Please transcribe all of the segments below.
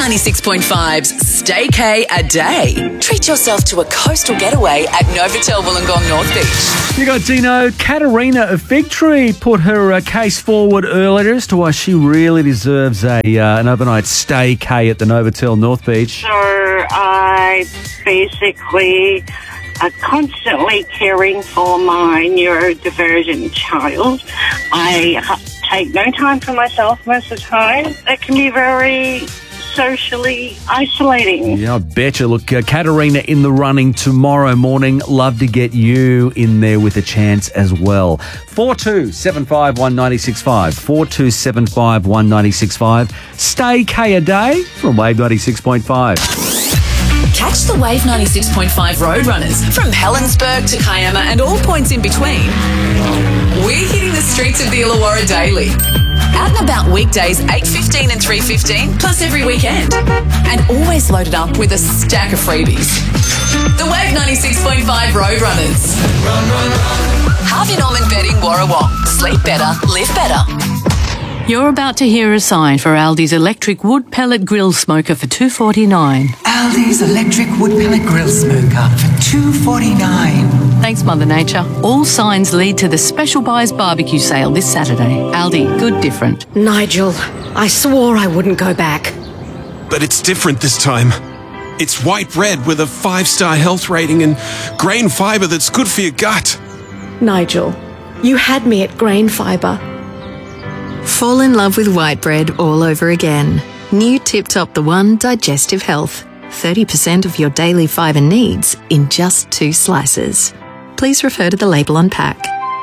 96.5's Staycay a Day. Treat yourself to a coastal getaway at Novotel Wollongong North Beach. You got Dino. Katerina of Fig Tree put her case forward earlier as to why she really deserves an overnight staycay at the Novotel North Beach. So I basically constantly caring for my neurodivergent child. I take no time for myself most of the time. It can be very socially isolating. Yeah, I betcha. Look, Katerina in the running tomorrow morning. Love to get you in there with a chance as well. 4275 1965. 4275 1965. Staycay a Day from Wave 96.5. Catch the Wave 96.5 Roadrunners from Helensburgh to Kiama and all points in between. We're hitting the streets of the Illawarra daily. Out and about weekdays 8:15 and 3:15, plus every weekend. And always loaded up with a stack of freebies. The Wave 96.5 Roadrunners. Run, run, run. Harvey Norman Bedding Warrawong. Sleep better, live better. You're about to hear a sign for Aldi's electric wood pellet grill smoker for $2.49. Aldi's electric wood pellet grill smoker for $2.49. Thanks, Mother Nature. All signs lead to the Special Buys barbecue sale this Saturday. Aldi, good different. Nigel, I swore I wouldn't go back. But it's different this time. It's white bread with a 5-star health rating and grain fibre that's good for your gut. Nigel, you had me at grain fibre. Fall in love with white bread all over again. New Tip Top The One Digestive Health. 30% of your daily fibre needs in just 2 slices. Please refer to the label on pack.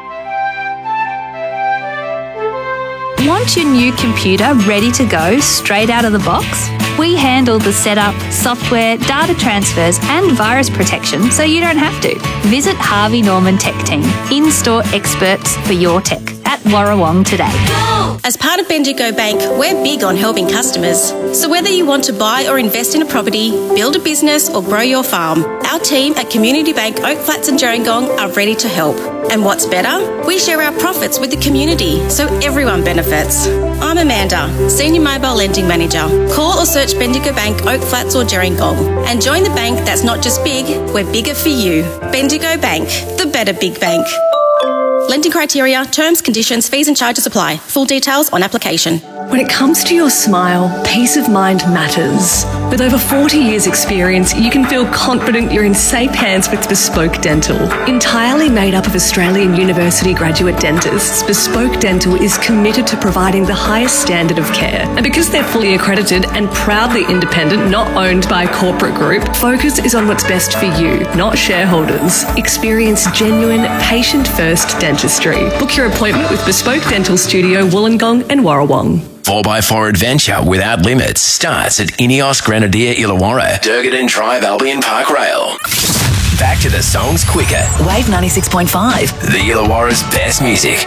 Want your new computer ready to go straight out of the box? We handle the setup, software, data transfers and virus protection so you don't have to. Visit Harvey Norman Tech Team, in-store experts for your tech at Warrawong today. As part of Bendigo Bank, we're big on helping customers. So whether you want to buy or invest in a property, build a business or grow your farm, our team at Community Bank Oak Flats and Gerringong are ready to help. And what's better? We share our profits with the community so everyone benefits. I'm Amanda, Senior Mobile Lending Manager. Call or search Bendigo Bank Oak Flats or Gerringong and join the bank that's not just big, we're bigger for you. Bendigo Bank, the better big bank. Lending criteria, terms, conditions, fees and charges apply. Full details on application. When it comes to your smile, peace of mind matters. With over 40 years' experience, you can feel confident you're in safe hands with Bespoke Dental. Entirely made up of Australian University graduate dentists, Bespoke Dental is committed to providing the highest standard of care. And because they're fully accredited and proudly independent, not owned by a corporate group, focus is on what's best for you, not shareholders. Experience genuine, patient-first dentistry. Book your appointment with Bespoke Dental Studio, Wollongong and Warrawong. 4x4 adventure without limits starts at Ineos Grenadier Illawarra, Durgadon Drive Albion Park Rail. Back to the songs quicker. Wave 96.5. The Illawarra's best music.